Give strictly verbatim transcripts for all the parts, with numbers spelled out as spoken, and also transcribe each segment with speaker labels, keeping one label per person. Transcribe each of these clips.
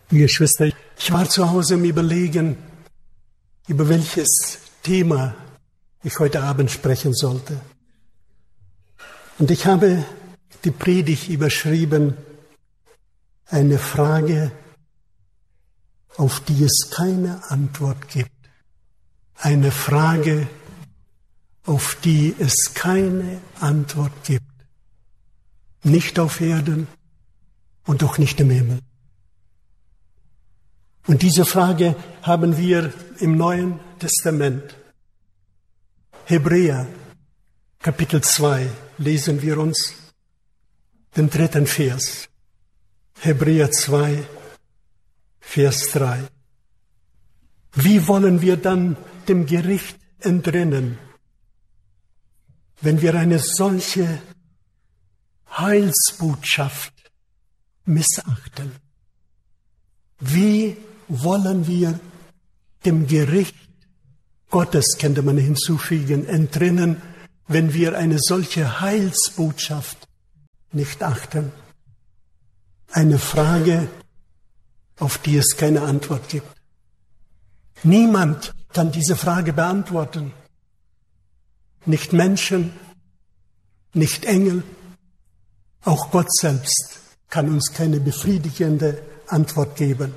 Speaker 1: Liebe Geschwister, ich war zu Hause im Überlegen, über welches Thema ich heute Abend sprechen sollte. Und ich habe die Predigt überschrieben, eine Frage, auf die es keine Antwort gibt. Eine Frage, auf die es keine Antwort gibt. Nicht auf Erden und auch nicht im Himmel. Und diese Frage haben wir im Neuen Testament. Hebräer, Kapitel zwei, lesen wir uns den dritten Vers. Hebräer zwei, Vers drei. Wie wollen wir dann dem Gericht entrinnen, wenn wir eine solche Heilsbotschaft missachten? Wie wollen wir dem Gericht Gottes, könnte man hinzufügen, entrinnen, wenn wir eine solche Heilsbotschaft nicht achten? Eine Frage, auf die es keine Antwort gibt. Niemand kann diese Frage beantworten. Nicht Menschen, nicht Engel, auch Gott selbst kann uns keine befriedigende Antwort geben.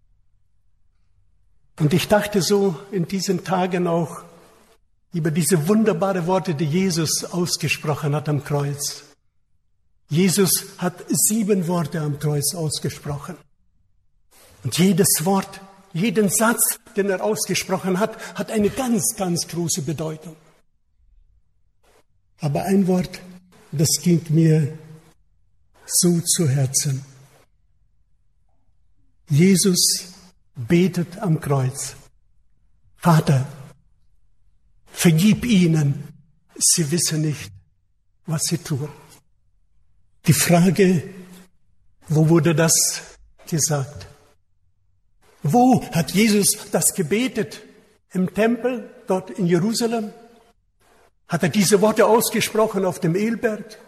Speaker 1: Und ich dachte so in diesen Tagen auch über diese wunderbaren Worte, die Jesus ausgesprochen hat am Kreuz. Jesus hat sieben Worte am Kreuz ausgesprochen. Und jedes Wort, jeden Satz, den er ausgesprochen hat, hat eine ganz, ganz große Bedeutung. Aber ein Wort, das ging mir so zu Herzen. Jesus betet am Kreuz: Vater, vergib ihnen, sie wissen nicht, was sie tun. Die Frage, wo wurde das gesagt? Wo hat Jesus das gebetet? Im Tempel, dort in Jerusalem? Hat er diese Worte ausgesprochen auf dem Ölberg?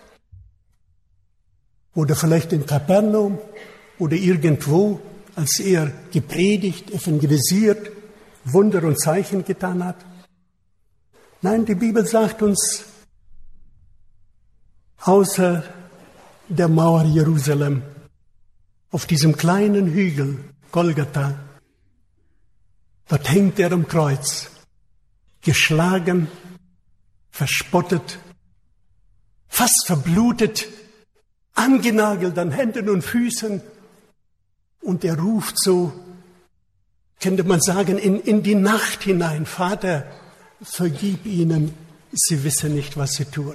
Speaker 1: Oder vielleicht in Kapernaum? Oder irgendwo, als er gepredigt, evangelisiert, Wunder und Zeichen getan hat? Nein, die Bibel sagt uns, außer der Mauer Jerusalem, auf diesem kleinen Hügel Golgatha, dort hängt er am Kreuz, geschlagen, verspottet, fast verblutet, angenagelt an Händen und Füßen. Und er ruft so, könnte man sagen, in, in die Nacht hinein: Vater, vergib ihnen, sie wissen nicht, was sie tun.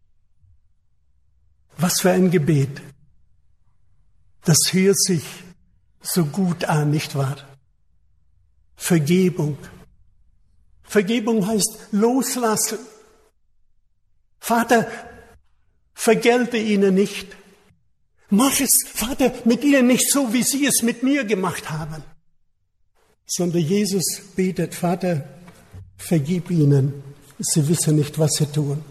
Speaker 1: Was für ein Gebet. Das hört sich so gut an, nicht wahr? Vergebung. Vergebung heißt loslassen. Vater, vergelte ihnen nicht. Mach es, Vater, mit ihnen nicht so, wie sie es mit mir gemacht haben. Sondern Jesus betet: Vater, vergib ihnen, sie wissen nicht, was sie tun.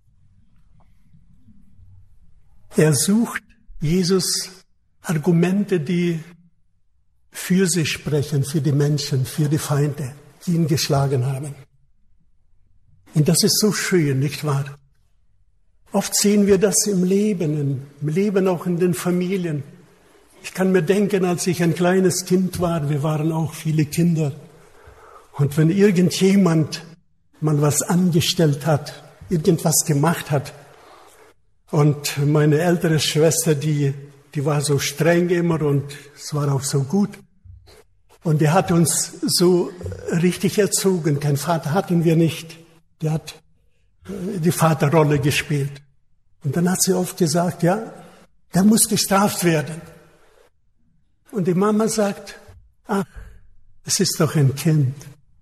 Speaker 1: Er sucht, Jesus, Argumente, die für sie sprechen, für die Menschen, für die Feinde, die ihn geschlagen haben. Und das ist so schön, nicht wahr? Oft sehen wir das im Leben, im Leben auch in den Familien. Ich kann mir denken, als ich ein kleines Kind war, wir waren auch viele Kinder. Und wenn irgendjemand mal was angestellt hat, irgendwas gemacht hat, und meine ältere Schwester, die, die war so streng immer und es war auch so gut. Und die hat uns so richtig erzogen. Keinen Vater hatten wir nicht. Der hat die Vaterrolle gespielt. Und dann hat sie oft gesagt: ja, der muss gestraft werden. Und die Mama sagt: ach, es ist doch ein Kind.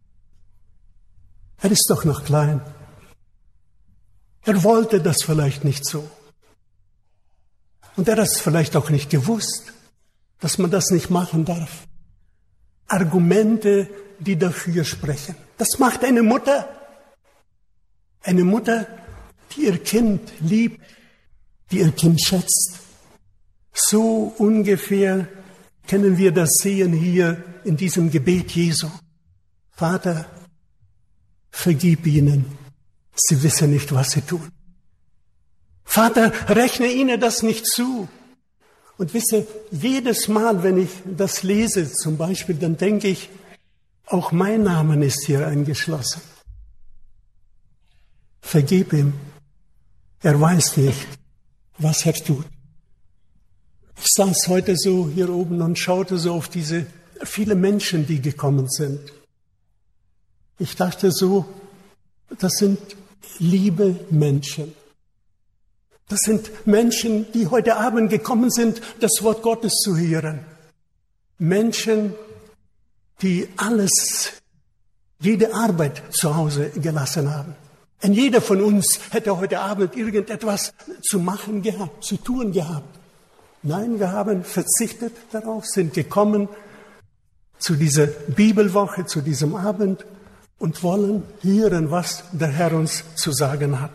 Speaker 1: Er ist doch noch klein. Er wollte das vielleicht nicht so. Und er hat es vielleicht auch nicht gewusst, dass man das nicht machen darf. Argumente, die dafür sprechen. Das macht eine Mutter. Eine Mutter, die ihr Kind liebt, die ihr Kind schätzt. So ungefähr können wir das sehen hier in diesem Gebet Jesu. Vater, vergib ihnen, sie wissen nicht, was sie tun. Vater, rechne ihnen das nicht zu. Und wisst ihr, jedes Mal, wenn ich das lese zum Beispiel, dann denke ich, auch mein Name ist hier eingeschlossen. Vergib ihm. Er weiß nicht, was er tut. Ich saß heute so hier oben und schaute so auf diese viele Menschen, die gekommen sind. Ich dachte so, das sind liebe Menschen. Das sind Menschen, die heute Abend gekommen sind, das Wort Gottes zu hören. Menschen, die alles, jede Arbeit zu Hause gelassen haben. Und jeder von uns hätte heute Abend irgendetwas zu machen gehabt, zu tun gehabt. Nein, wir haben verzichtet darauf, sind gekommen zu dieser Bibelwoche, zu diesem Abend und wollen hören, was der Herr uns zu sagen hat.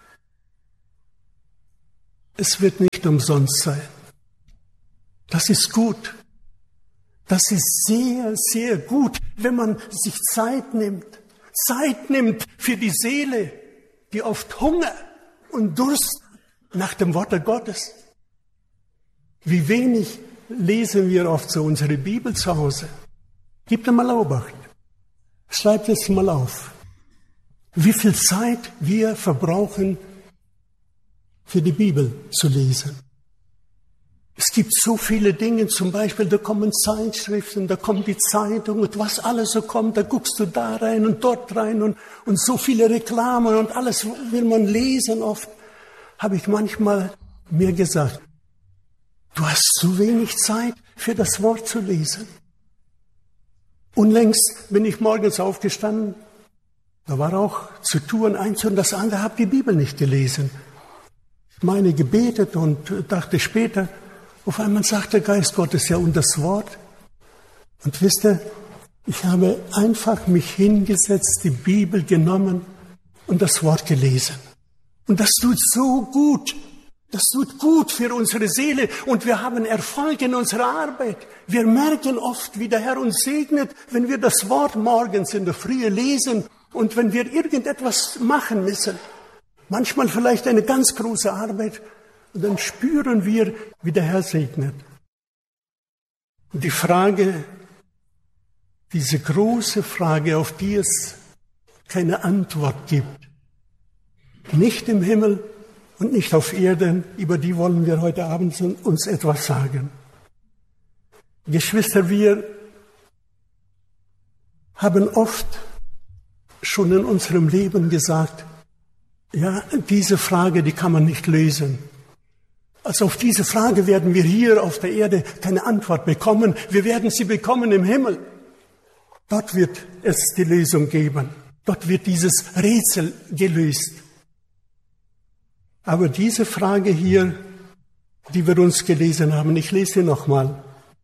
Speaker 1: Es wird nicht umsonst sein. Das ist gut. Das ist sehr, sehr gut, wenn man sich Zeit nimmt. Zeit nimmt für die Seele, die oft Hunger und Durst hat nach dem Wort Gottes. Wie wenig lesen wir oft so unsere Bibel zu Hause. Gebt mal Obacht. Schreibt es mal auf. Wie viel Zeit wir verbrauchen, für die Bibel zu lesen. Es gibt so viele Dinge, zum Beispiel, da kommen Zeitschriften, da kommt die Zeitung und was alles so kommt, da guckst du da rein und dort rein und, und so viele Reklamen und alles will man lesen. Oft habe ich manchmal mir gesagt, du hast zu wenig Zeit für das Wort zu lesen. Unlängst bin ich morgens aufgestanden, da war auch zu tun eins und das andere, habe die Bibel nicht gelesen. Ich meine gebetet und dachte später, auf einmal sagt der Geist Gottes ja und das Wort. Und wisst ihr, ich habe einfach mich hingesetzt, die Bibel genommen und das Wort gelesen. Und das tut so gut. Das tut gut für unsere Seele und wir haben Erfolg in unserer Arbeit. Wir merken oft, wie der Herr uns segnet, wenn wir das Wort morgens in der Frühe lesen und wenn wir irgendetwas machen müssen. Manchmal vielleicht eine ganz große Arbeit. Und dann spüren wir, wie der Herr segnet. Und die Frage, diese große Frage, auf die es keine Antwort gibt, nicht im Himmel und nicht auf Erden, über die wollen wir heute Abend uns etwas sagen. Geschwister, wir haben oft schon in unserem Leben gesagt, ja, diese Frage, die kann man nicht lösen. Also auf diese Frage werden wir hier auf der Erde keine Antwort bekommen. Wir werden sie bekommen im Himmel. Dort wird es die Lösung geben. Dort wird dieses Rätsel gelöst. Aber diese Frage hier, die wir uns gelesen haben, ich lese sie nochmal.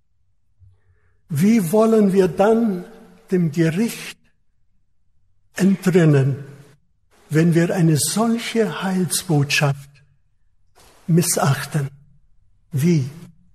Speaker 1: Wie wollen wir dann dem Gericht entrinnen, wenn wir eine solche Heilsbotschaft missachten? Wie?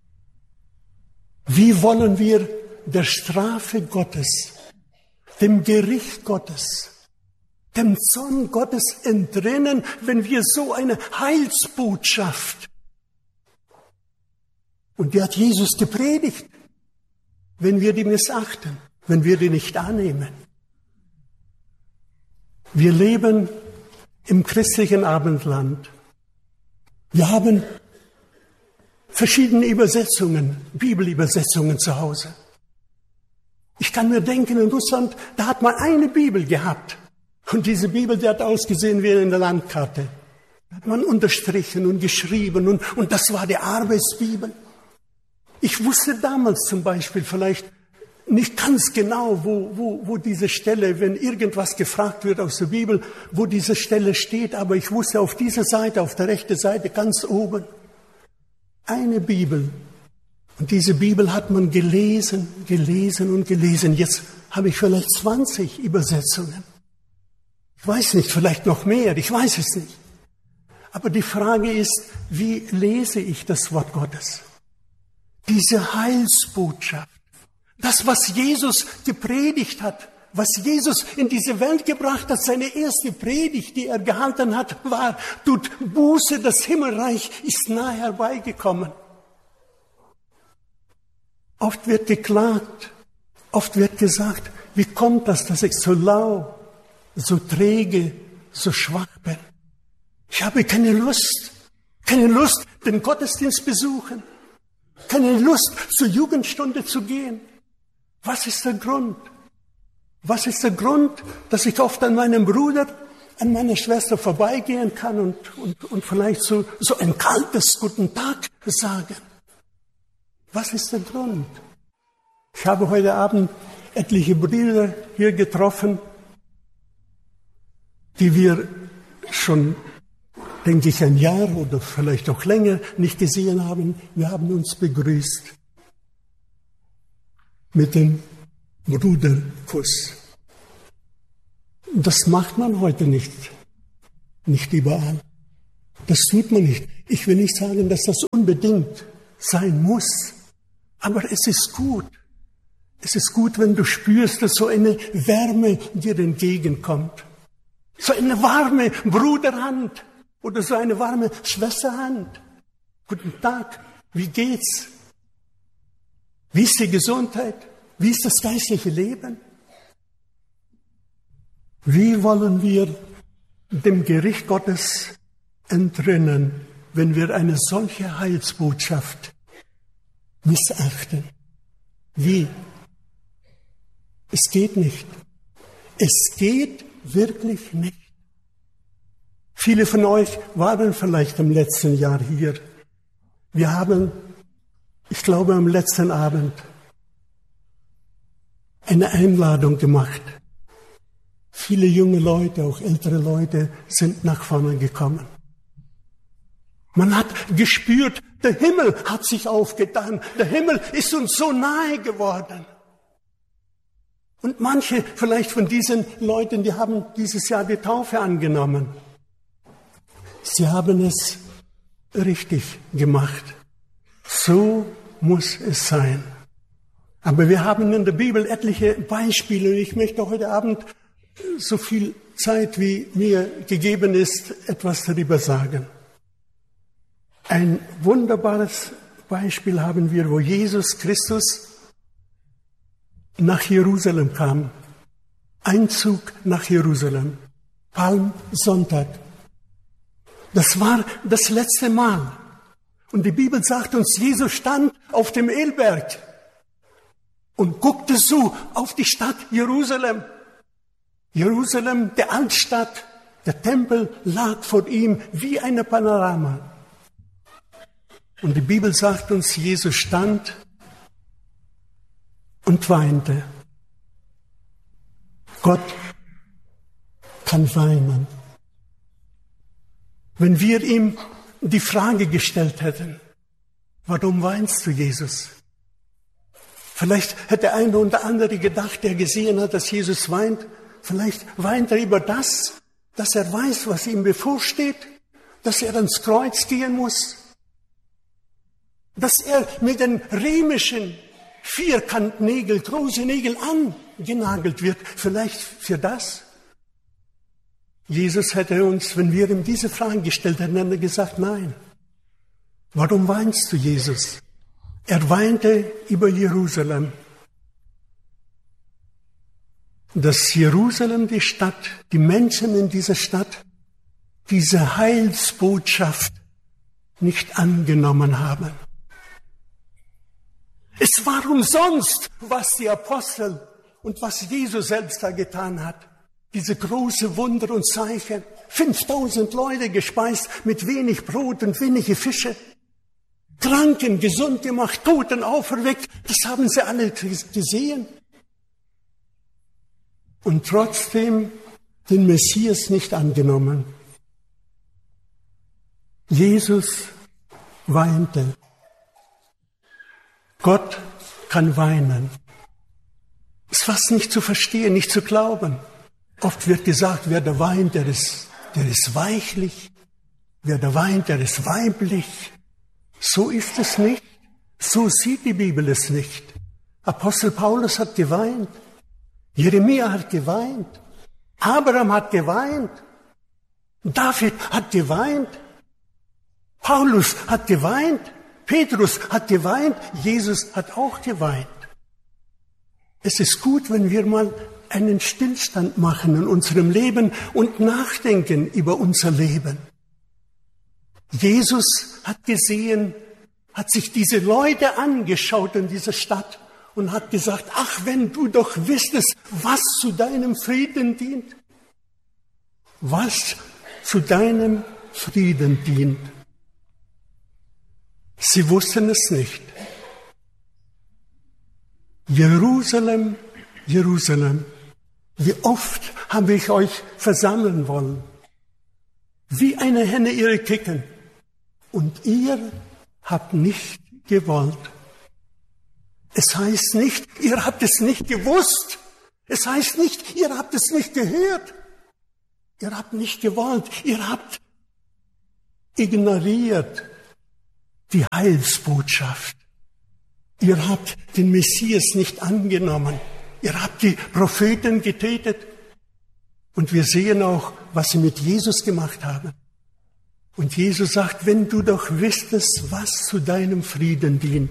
Speaker 1: Wie wollen wir der Strafe Gottes, dem Gericht Gottes, dem Zorn Gottes entrinnen, wenn wir so eine Heilsbotschaft, und die hat Jesus gepredigt, wenn wir die missachten, wenn wir die nicht annehmen? Wir leben im christlichen Abendland. Wir haben verschiedene Übersetzungen, Bibelübersetzungen zu Hause. Ich kann mir denken, in Russland, da hat man eine Bibel gehabt. Und diese Bibel, die hat ausgesehen wie in der Landkarte. Da hat man unterstrichen und geschrieben und, und das war die Arbeitsbibel. Ich wusste damals zum Beispiel vielleicht nicht ganz genau, wo, wo, wo diese Stelle, wenn irgendwas gefragt wird aus der Bibel, wo diese Stelle steht, aber ich wusste auf dieser Seite, auf der rechten Seite, ganz oben, eine Bibel. Und diese Bibel hat man gelesen, gelesen und gelesen. Jetzt habe ich vielleicht zwanzig Übersetzungen. Ich weiß nicht, vielleicht noch mehr, ich weiß es nicht. Aber die Frage ist, wie lese ich das Wort Gottes? Diese Heilsbotschaft, das, was Jesus gepredigt hat, was Jesus in diese Welt gebracht hat, seine erste Predigt, die er gehalten hat, war: Tut Buße, das Himmelreich ist nahe herbeigekommen. Oft wird geklagt, oft wird gesagt: Wie kommt das, dass ich so lau, so träge, so schwach bin? Ich habe keine Lust, keine Lust, den Gottesdienst besuchen, keine Lust, zur Jugendstunde zu gehen. Was ist der Grund? Was ist der Grund, dass ich oft an meinem Bruder, an meiner Schwester vorbeigehen kann und, und, und vielleicht so, so ein kaltes Guten Tag sagen? Was ist der Grund? Ich habe heute Abend etliche Brüder hier getroffen, die wir schon, denke ich, ein Jahr oder vielleicht auch länger nicht gesehen haben. Wir haben uns begrüßt mit dem Bruderkuss. Das macht man heute nicht, nicht überall. Das tut man nicht. Ich will nicht sagen, dass das unbedingt sein muss, aber es ist gut. Es ist gut, wenn du spürst, dass so eine Wärme dir entgegenkommt. So eine warme Bruderhand oder so eine warme Schwesterhand. Guten Tag, wie geht's? Wie ist die Gesundheit? Wie ist das geistliche Leben? Wie wollen wir dem Gericht Gottes entrinnen, wenn wir eine solche Heilsbotschaft missachten? Wie? Es geht nicht. Es geht wirklich nicht. Viele von euch waren vielleicht im letzten Jahr hier. Wir haben, ich glaube, am letzten Abend eine Einladung gemacht. Viele junge Leute, auch ältere Leute, sind nach vorne gekommen. Man hat gespürt, der Himmel hat sich aufgetan. Der Himmel ist uns so nahe geworden. Und manche vielleicht von diesen Leuten, die haben dieses Jahr die Taufe angenommen. Sie haben es richtig gemacht. So muss es sein. Aber wir haben in der Bibel etliche Beispiele. Und ich möchte heute Abend so viel Zeit, wie mir gegeben ist, etwas darüber sagen. Ein wunderbares Beispiel haben wir, wo Jesus Christus nach Jerusalem kam. Einzug nach Jerusalem. Palmsonntag. Das war das letzte Mal. Und die Bibel sagt uns, Jesus stand auf dem Ölberg und guckte so auf die Stadt Jerusalem. Jerusalem, der Altstadt, der Tempel lag vor ihm wie eine Panorama. Und die Bibel sagt uns, Jesus stand und weinte. Gott kann weinen. Wenn wir ihm die Frage gestellt hätten, warum weinst du, Jesus? Vielleicht hätte der eine oder andere gedacht, der gesehen hat, dass Jesus weint, vielleicht weint er über das, dass er weiß, was ihm bevorsteht, dass er ans Kreuz gehen muss, dass er mit den römischen Vierkantnägeln, große Nägel angenagelt wird. Vielleicht für das. Jesus hätte uns, wenn wir ihm diese Fragen gestellt hätten, hätte er gesagt, nein. Warum weinst du, Jesus? Er weinte über Jerusalem. Dass Jerusalem, die Stadt, die Menschen in dieser Stadt, diese Heilsbotschaft nicht angenommen haben. Es war umsonst, was die Apostel und was Jesus selbst da getan hat. Diese große Wunder und Zeichen. fünftausend Leute gespeist mit wenig Brot und wenige Fische. Kranken gesund gemacht, Toten auferweckt. Das haben sie alle gesehen. Und trotzdem den Messias nicht angenommen. Jesus weinte. Gott kann weinen. Ist fast nicht zu verstehen, nicht zu glauben. Oft wird gesagt, wer da weint, der ist, der ist weichlich. Wer da weint, der ist weiblich. So ist es nicht. So sieht die Bibel es nicht. Apostel Paulus hat geweint. Jeremia hat geweint. Abraham hat geweint. David hat geweint. Paulus hat geweint. Petrus hat geweint. Jesus hat auch geweint. Es ist gut, wenn wir mal einen Stillstand machen in unserem Leben und nachdenken über unser Leben. Jesus hat gesehen, hat sich diese Leute angeschaut in dieser Stadt und hat gesagt, ach, wenn du doch wüsstest, was zu deinem Frieden dient. Was zu deinem Frieden dient. Sie wussten es nicht. Jerusalem, Jerusalem, wie oft habe ich euch versammeln wollen, wie eine Henne ihre Kicken, und ihr habt nicht gewollt. Es heißt nicht, ihr habt es nicht gewusst. Es heißt nicht, ihr habt es nicht gehört. Ihr habt nicht gewollt. Ihr habt ignoriert die Heilsbotschaft. Ihr habt den Messias nicht angenommen. Ihr habt die Propheten getötet. Und wir sehen auch, was sie mit Jesus gemacht haben. Und Jesus sagt, wenn du doch wüsstest, was zu deinem Frieden dient.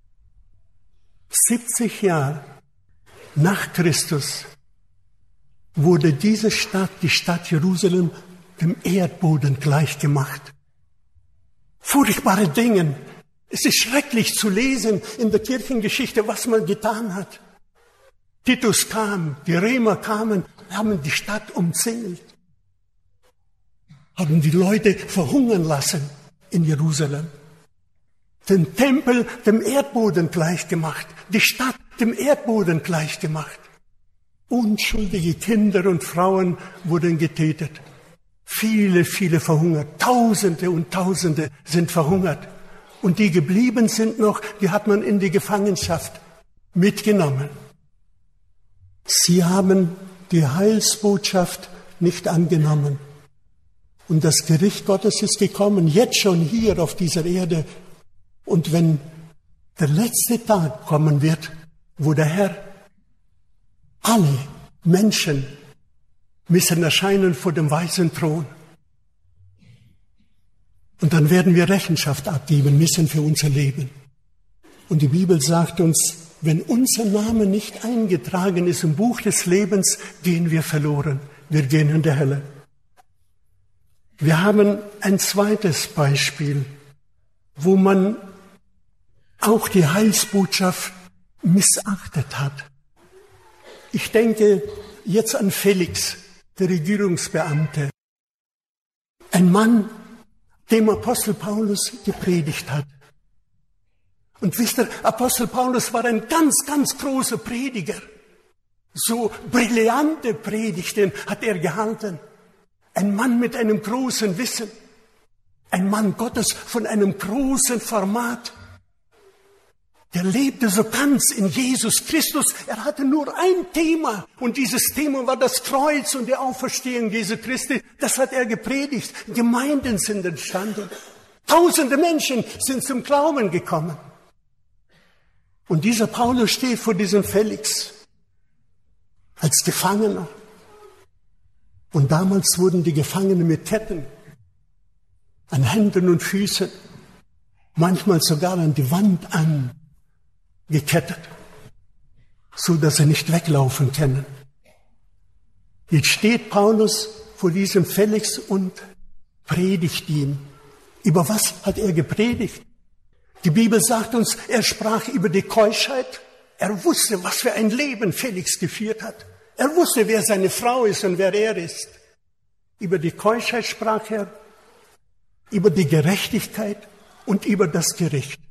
Speaker 1: siebzig Jahre nach Christus wurde diese Stadt, die Stadt Jerusalem, dem Erdboden gleichgemacht. Furchtbare Dinge. Es ist schrecklich zu lesen in der Kirchengeschichte, was man getan hat. Titus kam, die Römer kamen, haben die Stadt umzingelt, haben die Leute verhungern lassen in Jerusalem. Den Tempel dem Erdboden gleichgemacht, die Stadt dem Erdboden gleichgemacht. Unschuldige Kinder und Frauen wurden getötet. Viele, viele verhungert. Tausende und Tausende sind verhungert. Und die geblieben sind noch, die hat man in die Gefangenschaft mitgenommen. Sie haben die Heilsbotschaft nicht angenommen. Und das Gericht Gottes ist gekommen, jetzt schon hier auf dieser Erde. Und wenn der letzte Tag kommen wird, wo der Herr alle Menschen müssen erscheinen vor dem weißen Thron. Und dann werden wir Rechenschaft abgeben müssen für unser Leben. Und die Bibel sagt uns, wenn unser Name nicht eingetragen ist im Buch des Lebens, gehen wir verloren. Wir gehen in die Hölle. Wir haben ein zweites Beispiel, wo man auch die Heilsbotschaft missachtet hat. Ich denke jetzt an Felix, der Regierungsbeamte. Ein Mann, dem Apostel Paulus gepredigt hat. Und wisst ihr, Apostel Paulus war ein ganz, ganz großer Prediger. So brillante Predigten hat er gehalten. Ein Mann mit einem großen Wissen. Ein Mann Gottes von einem großen Format. Der lebte so ganz in Jesus Christus. Er hatte nur ein Thema. Und dieses Thema war das Kreuz und die Auferstehung Jesu Christi. Das hat er gepredigt. Gemeinden sind entstanden. Tausende Menschen sind zum Glauben gekommen. Und dieser Paulus steht vor diesem Felix als Gefangener. Und damals wurden die Gefangenen mit Ketten an Händen und Füßen, manchmal sogar an die Wand angekettet, so dass sie nicht weglaufen können. Jetzt steht Paulus vor diesem Felix und predigt ihn. Über was hat er gepredigt? Die Bibel sagt uns, er sprach über die Keuschheit. Er wusste, was für ein Leben Felix geführt hat. Er wusste, wer seine Frau ist und wer er ist. Über die Keuschheit sprach er, über die Gerechtigkeit und über das Gericht.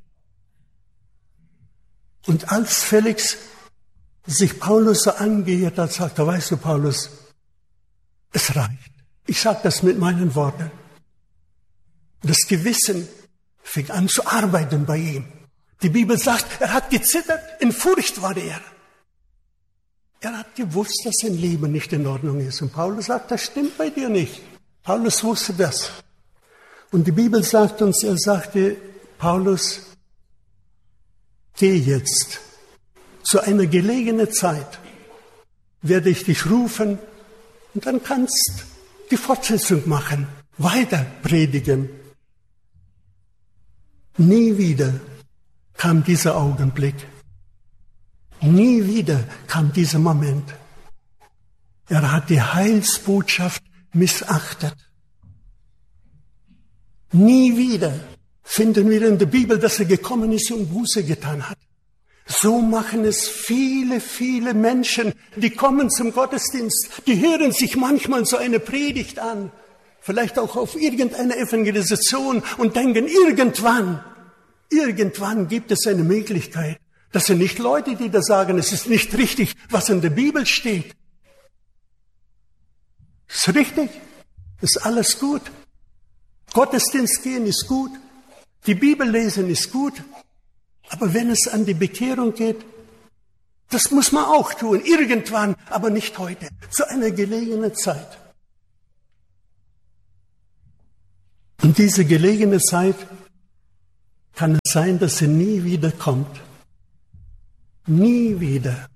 Speaker 1: Und als Felix sich Paulus so angehört hat, sagte er, weißt du, Paulus, es reicht. Ich sage das mit meinen Worten. Das Gewissen fing an zu arbeiten bei ihm. Die Bibel sagt, er hat gezittert, in Furcht war er. Er hat gewusst, dass sein Leben nicht in Ordnung ist. Und Paulus sagt, das stimmt bei dir nicht. Paulus wusste das. Und die Bibel sagt uns, er sagte, Paulus, geh jetzt, zu einer gelegenen Zeit werde ich dich rufen und dann kannst die Fortsetzung machen, weiter predigen. Nie wieder kam dieser Augenblick. Nie wieder kam dieser Moment. Er hat die Heilsbotschaft missachtet. Nie wieder finden wir in der Bibel, dass er gekommen ist und Buße getan hat. So machen es viele, viele Menschen, die kommen zum Gottesdienst, die hören sich manchmal so eine Predigt an, vielleicht auch auf irgendeine Evangelisation und denken, irgendwann, irgendwann gibt es eine Möglichkeit. Das sind nicht Leute, die da sagen, es ist nicht richtig, was in der Bibel steht. Ist richtig, ist alles gut. Gottesdienst gehen ist gut, die Bibel lesen ist gut, aber wenn es an die Bekehrung geht, das muss man auch tun, irgendwann, aber nicht heute, zu einer gelegenen Zeit. Und diese gelegene Zeit kann es sein, dass sie nie wieder kommt. Nie wieder.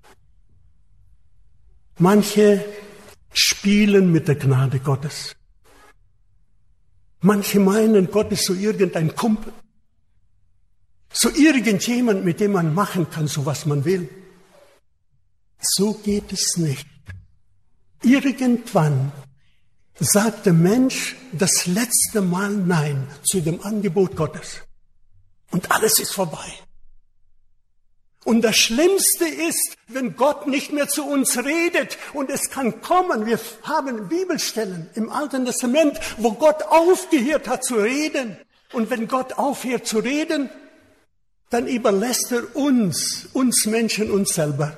Speaker 1: Manche spielen mit der Gnade Gottes. Manche meinen, Gott ist so irgendein Kumpel. So irgendjemand, mit dem man machen kann, so was man will. So geht es nicht. Irgendwann sagt der Mensch das letzte Mal Nein zu dem Angebot Gottes. Und alles ist vorbei. Und das Schlimmste ist, wenn Gott nicht mehr zu uns redet. Und es kann kommen, wir haben Bibelstellen im Alten Testament, wo Gott aufgehört hat zu reden. Und wenn Gott aufhört zu reden, dann überlässt er uns, uns Menschen, uns selber.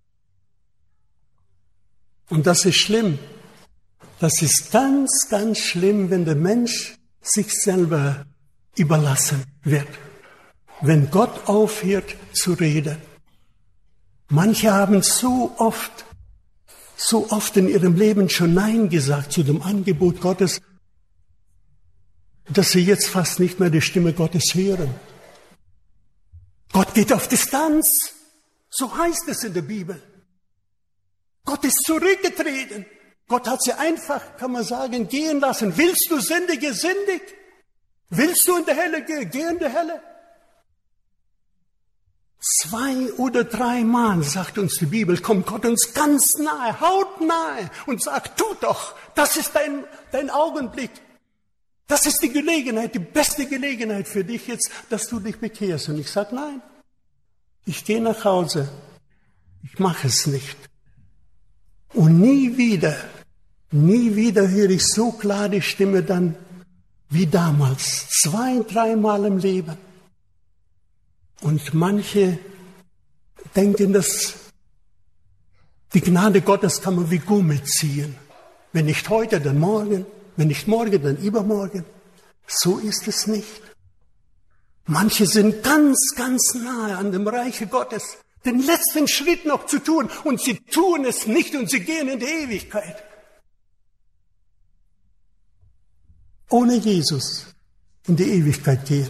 Speaker 1: Und das ist schlimm. Das ist ganz, ganz schlimm, wenn der Mensch sich selber überlassen wird. Wenn Gott aufhört zu reden. Manche haben so oft, so oft in ihrem Leben schon Nein gesagt zu dem Angebot Gottes, dass sie jetzt fast nicht mehr die Stimme Gottes hören. Gott geht auf Distanz. So heißt es in der Bibel. Gott ist zurückgetreten. Gott hat sie einfach, kann man sagen, gehen lassen. Willst du sündige, sündig? Willst du in die Hölle gehen? Geh in die Hölle. Zwei oder dreimal, sagt uns die Bibel, kommt Gott uns ganz nahe, hautnahe und sagt, tu doch, das ist dein, dein Augenblick. Das ist die Gelegenheit, die beste Gelegenheit für dich jetzt, dass du dich bekehrst. Und ich sage, nein, ich gehe nach Hause, ich mache es nicht. Und nie wieder, nie wieder höre ich so klar die Stimme dann wie damals, zwei, dreimal im Leben. Und manche denken, dass die Gnade Gottes kann man wie Gummi ziehen. Wenn nicht heute, dann morgen. Wenn nicht morgen, dann übermorgen. So ist es nicht. Manche sind ganz, ganz nahe an dem Reiche Gottes, den letzten Schritt noch zu tun. Und sie tun es nicht und sie gehen in die Ewigkeit. Ohne Jesus in die Ewigkeit gehen.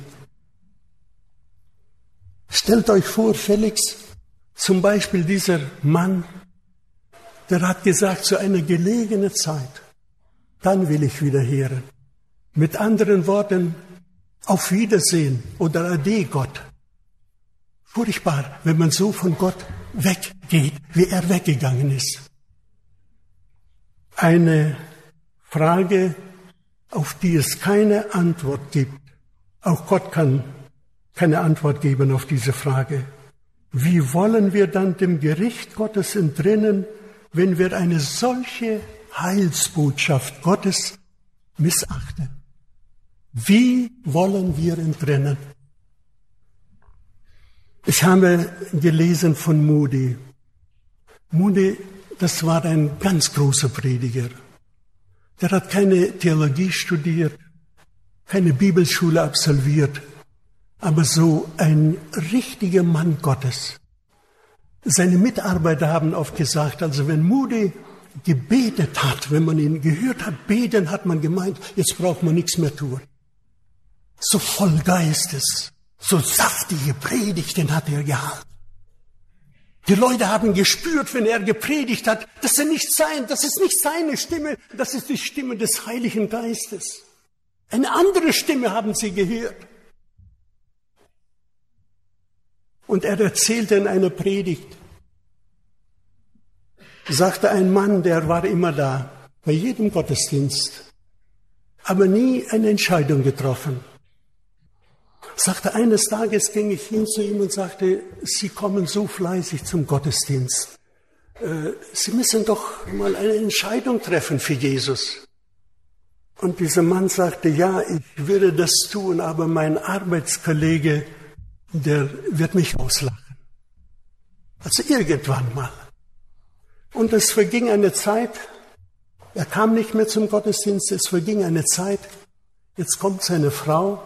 Speaker 1: Stellt euch vor, Felix, zum Beispiel dieser Mann, der hat gesagt, zu einer gelegenen Zeit, dann will ich wieder hören. Mit anderen Worten, auf Wiedersehen oder Ade Gott. Furchtbar, wenn man so von Gott weggeht, wie er weggegangen ist. Eine Frage, auf die es keine Antwort gibt. Auch Gott kann keine Antwort geben auf diese Frage. Wie wollen wir dann dem Gericht Gottes entrinnen, wenn wir eine solche Heilsbotschaft Gottes missachten? Wie wollen wir entrinnen? Ich habe gelesen von Moody. Moody, das war ein ganz großer Prediger. Der hat keine Theologie studiert, keine Bibelschule absolviert, aber so ein richtiger Mann Gottes. Seine Mitarbeiter haben oft gesagt, also wenn Moody gebetet hat, wenn man ihn gehört hat, beten, hat man gemeint, jetzt braucht man nichts mehr tun. So voll Geistes, So saftige Predigten hat er gehalten. Die Leute haben gespürt, wenn er gepredigt hat, dass er nicht sein, das ist nicht seine Stimme, das ist die Stimme des Heiligen Geistes. Eine andere Stimme haben sie gehört. Und er erzählte in einer Predigt, sagte ein Mann, der war immer da, bei jedem Gottesdienst, aber nie eine Entscheidung getroffen. Sagte, eines Tages ging ich hin zu ihm und sagte, Sie kommen so fleißig zum Gottesdienst. Äh, Sie müssen doch mal eine Entscheidung treffen für Jesus. Und dieser Mann sagte, ja, ich würde das tun, aber mein Arbeitskollege, der wird mich auslachen. Also irgendwann mal. Und es verging eine Zeit, er kam nicht mehr zum Gottesdienst, es verging eine Zeit, jetzt kommt seine Frau,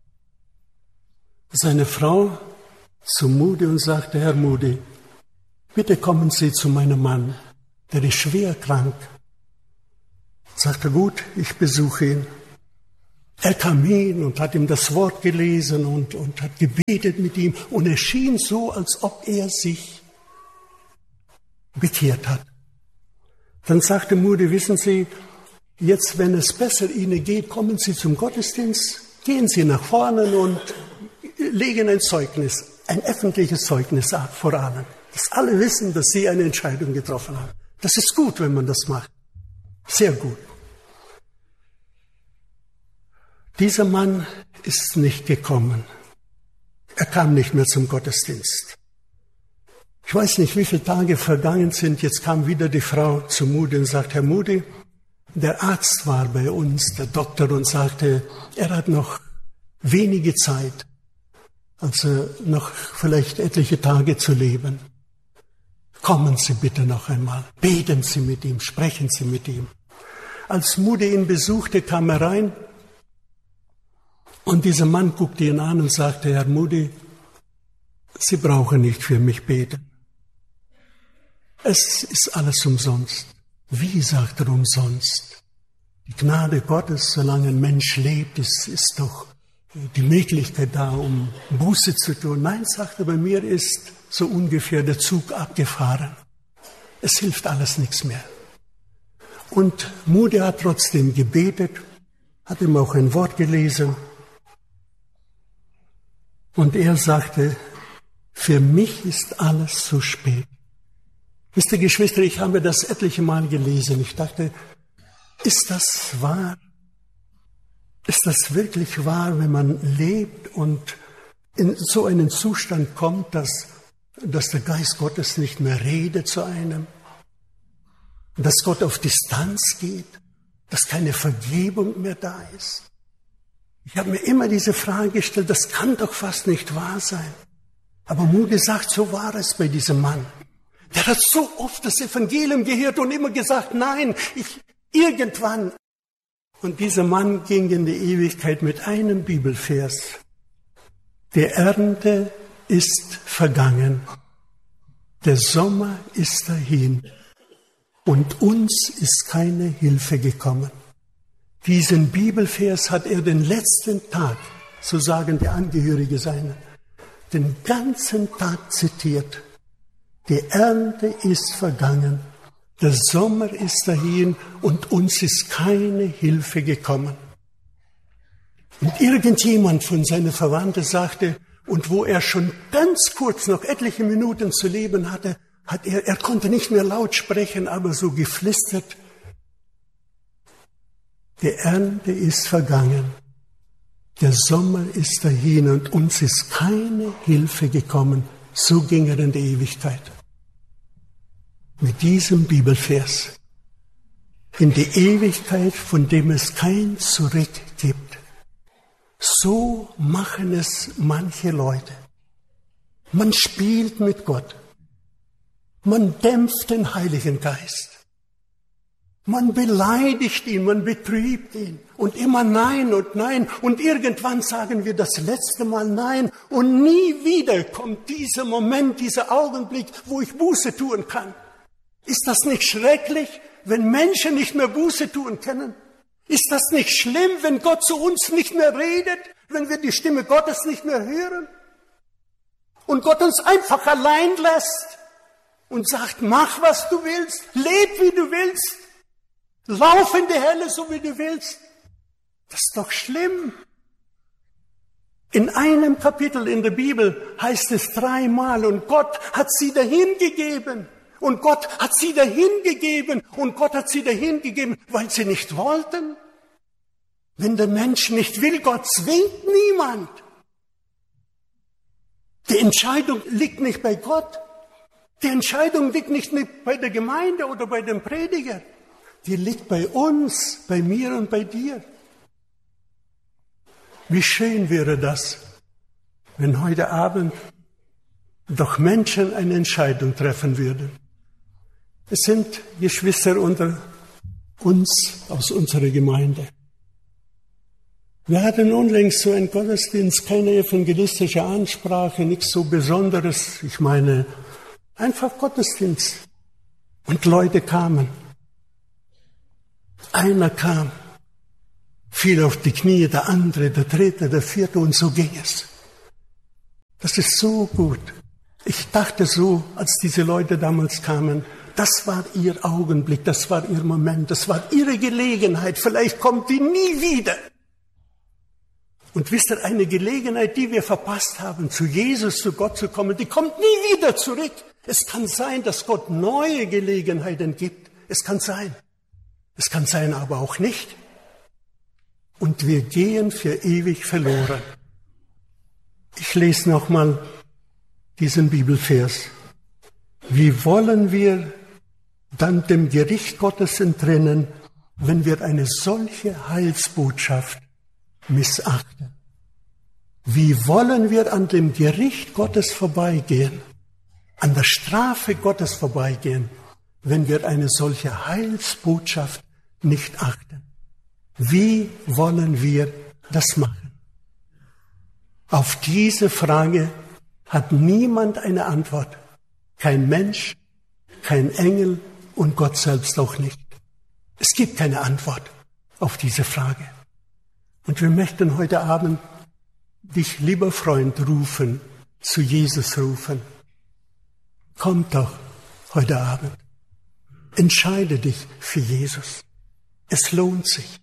Speaker 1: seine Frau zu Moody und sagte, Herr Moody, bitte kommen Sie zu meinem Mann, der ist schwer krank. Sagte, gut, ich besuche ihn. Er kam hin und hat ihm das Wort gelesen und, und hat gebetet mit ihm. Und es schien so, als ob er sich bekehrt hat. Dann sagte Moody, wissen Sie, jetzt, wenn es besser Ihnen geht, kommen Sie zum Gottesdienst, gehen Sie nach vorne und legen ein Zeugnis, ein öffentliches Zeugnis ab vor allen. Dass alle wissen, dass Sie eine Entscheidung getroffen haben. Das ist gut, wenn man das macht. Sehr gut. Dieser Mann ist nicht gekommen. Er kam nicht mehr zum Gottesdienst. Ich weiß nicht, wie viele Tage vergangen sind. Jetzt kam wieder die Frau zu Moody und sagt, Herr Moody, der Arzt war bei uns, der Doktor, und sagte, er hat noch wenige Zeit, also noch vielleicht etliche Tage zu leben. Kommen Sie bitte noch einmal, beten Sie mit ihm, sprechen Sie mit ihm. Als Moody ihn besuchte, kam er rein und dieser Mann guckte ihn an und sagte, Herr Moody, Sie brauchen nicht für mich beten. Es ist alles umsonst. Wie, sagt er, umsonst? Die Gnade Gottes, solange ein Mensch lebt, ist, ist doch die Möglichkeit da, um Buße zu tun. Nein, sagt er, bei mir ist so ungefähr der Zug abgefahren. Es hilft alles nichts mehr. Und Moody hat trotzdem gebetet, hat ihm auch ein Wort gelesen. Und er sagte, für mich ist alles zu spät. Wisst ihr, Geschwister, ich habe das etliche Mal gelesen. Ich dachte, ist das wahr? Ist das wirklich wahr, wenn man lebt und in so einen Zustand kommt, dass, dass der Geist Gottes nicht mehr redet zu einem? Dass Gott auf Distanz geht? Dass keine Vergebung mehr da ist? Ich habe mir immer diese Frage gestellt, das kann doch fast nicht wahr sein. Aber Moody sagt, so war es bei diesem Mann. Der hat so oft das Evangelium gehört und immer gesagt, nein, ich irgendwann. Und dieser Mann ging in die Ewigkeit mit einem Bibelvers. Die Ernte ist vergangen, der Sommer ist dahin und uns ist keine Hilfe gekommen. Diesen Bibelvers hat er den letzten Tag, so sagen die Angehörige seiner, den ganzen Tag zitiert. Die Ernte ist vergangen, der Sommer ist dahin und uns ist keine Hilfe gekommen. Und irgendjemand von seinen Verwandten sagte, und wo er schon ganz kurz noch etliche Minuten zu leben hatte, hat er, er konnte nicht mehr laut sprechen, aber so geflüstert, die Ernte ist vergangen, der Sommer ist dahin und uns ist keine Hilfe gekommen. So ging er in die Ewigkeit. Mit diesem Bibelvers. In die Ewigkeit, von dem es kein Zurück gibt. So machen es manche Leute. Man spielt mit Gott. Man dämpft den Heiligen Geist. Man beleidigt ihn, man betrübt ihn. Und immer Nein und Nein. Und irgendwann sagen wir das letzte Mal Nein. Und nie wieder kommt dieser Moment, dieser Augenblick, wo ich Buße tun kann. Ist das nicht schrecklich, wenn Menschen nicht mehr Buße tun können? Ist das nicht schlimm, wenn Gott zu uns nicht mehr redet? Wenn wir die Stimme Gottes nicht mehr hören und Gott uns einfach allein lässt und sagt, mach, was du willst, leb, wie du willst, lauf in die Hölle, so wie du willst. Das ist doch schlimm. In einem Kapitel in der Bibel heißt es dreimal, und Gott hat sie dahin gegeben. Und Gott hat sie dahin gegeben. Und Gott hat sie dahin gegeben, weil sie nicht wollten. Wenn der Mensch nicht will, Gott zwingt niemand. Die Entscheidung liegt nicht bei Gott. Die Entscheidung liegt nicht bei der Gemeinde oder bei dem Prediger. Die liegt bei uns, bei mir und bei dir. Wie schön wäre das, wenn heute Abend doch Menschen eine Entscheidung treffen würden. Es sind Geschwister unter uns aus unserer Gemeinde. Wir hatten unlängst so einen Gottesdienst, keine evangelistische Ansprache, nichts so Besonderes. Ich meine, einfach Gottesdienst. Und Leute kamen. Einer kam, fiel auf die Knie, der andere, der dritte, der vierte, und so ging es. Das ist so gut. Ich dachte so, als diese Leute damals kamen, das war ihr Augenblick, das war ihr Moment, das war ihre Gelegenheit. Vielleicht kommt die nie wieder. Und wisst ihr, eine Gelegenheit, die wir verpasst haben, zu Jesus, zu Gott zu kommen, die kommt nie wieder zurück. Es kann sein, dass Gott neue Gelegenheiten gibt. Es kann sein. Es kann sein, aber auch nicht. Und wir gehen für ewig verloren. Ich lese nochmal diesen Bibelvers. Wie wollen wir dann dem Gericht Gottes entrinnen, wenn wir eine solche Heilsbotschaft missachten? Wie wollen wir an dem Gericht Gottes vorbeigehen, an der Strafe Gottes vorbeigehen, wenn wir eine solche Heilsbotschaft nicht achten? Wie wollen wir das machen? Auf diese Frage hat niemand eine Antwort. Kein Mensch, kein Engel und Gott selbst auch nicht. Es gibt keine Antwort auf diese Frage. Und wir möchten heute Abend dich, lieber Freund, rufen, zu Jesus rufen. Komm doch heute Abend. Entscheide dich für Jesus. Es lohnt sich.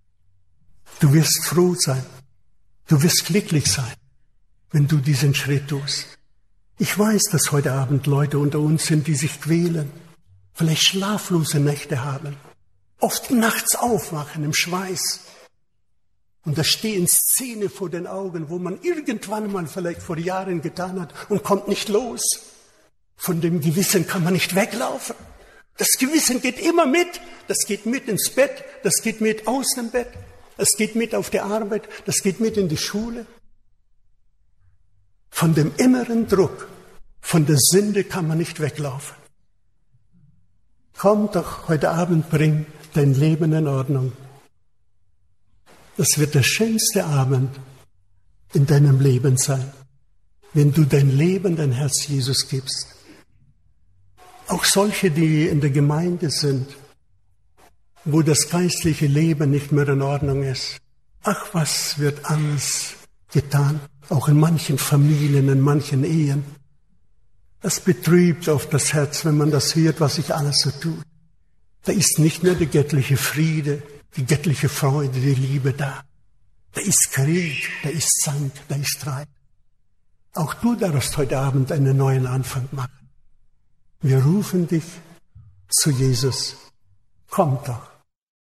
Speaker 1: Du wirst froh sein. Du wirst glücklich sein, wenn du diesen Schritt tust. Ich weiß, dass heute Abend Leute unter uns sind, die sich quälen, vielleicht schlaflose Nächte haben, oft nachts aufwachen im Schweiß. Und da stehen Szenen vor den Augen, wo man irgendwann mal vielleicht vor Jahren getan hat und kommt nicht los. Von dem Gewissen kann man nicht weglaufen. Das Gewissen geht immer mit. Das geht mit ins Bett, das geht mit aus dem Bett, das geht mit auf die Arbeit, das geht mit in die Schule. Von dem inneren Druck, von der Sünde kann man nicht weglaufen. Komm doch heute Abend, bring dein Leben in Ordnung. Das wird der schönste Abend in deinem Leben sein, wenn du dein Leben, dein Herz Jesus gibst. Auch solche, die in der Gemeinde sind, wo das geistliche Leben nicht mehr in Ordnung ist. Ach, was wird alles getan, auch in manchen Familien, in manchen Ehen. Das betrübt auf das Herz, wenn man das hört, was sich alles so tut. Da ist nicht mehr der göttliche Friede, die göttliche Freude, die Liebe da. Da ist Krieg, da ist Zank, da ist Streit. Auch du darfst heute Abend einen neuen Anfang machen. Wir rufen dich zu Jesus. Komm doch.